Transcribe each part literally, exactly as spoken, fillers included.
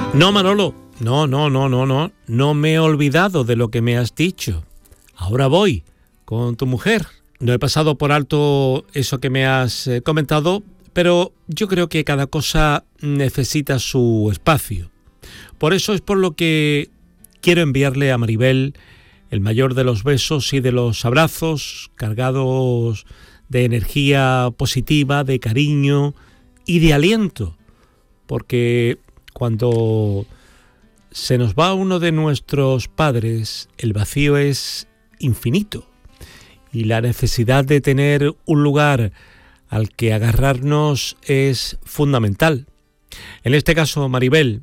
No, Manolo, no, no, no, no, no, no me he olvidado de lo que me has dicho. Ahora voy con tu mujer. No he pasado por alto eso que me has eh, comentado, pero yo creo que cada cosa necesita su espacio. Por eso es por lo que quiero enviarle a Maribel el mayor de los besos y de los abrazos, cargados de energía positiva, de cariño y de aliento, porque cuando se nos va uno de nuestros padres, el vacío es infinito y la necesidad de tener un lugar al que agarrarnos es fundamental. En este caso, Maribel,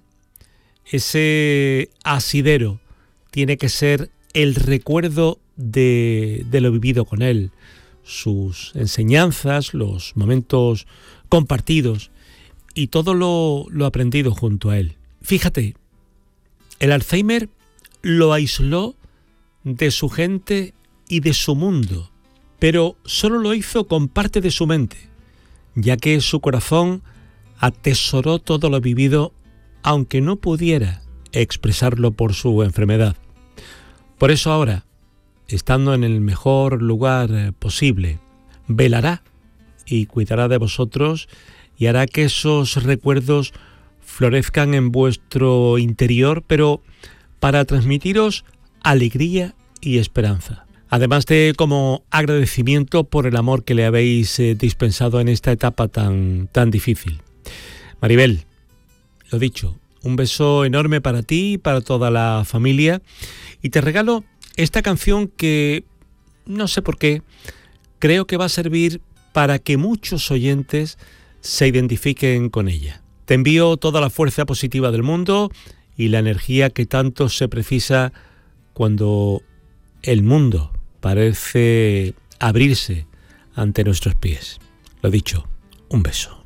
ese asidero tiene que ser el recuerdo de, de lo vivido con él, sus enseñanzas, los momentos compartidos y todo lo, lo aprendido junto a él. Fíjate, el Alzheimer lo aisló de su gente y de su mundo, pero solo lo hizo con parte de su mente, ya que su corazón atesoró todo lo vivido, aunque no pudiera expresarlo por su enfermedad. Por eso ahora, estando en el mejor lugar posible, velará y cuidará de vosotros y hará que esos recuerdos florezcan en vuestro interior, pero para transmitiros alegría y esperanza. Además de como agradecimiento por el amor que le habéis eh, dispensado en esta etapa tan, tan difícil. Maribel, lo dicho, un beso enorme para ti y para toda la familia. Y te regalo esta canción que, no sé por qué, creo que va a servir para que muchos oyentes se identifiquen con ella. Te envío toda la fuerza positiva del mundo y la energía que tanto se precisa cuando el mundo parece abrirse ante nuestros pies. Lo dicho, un beso.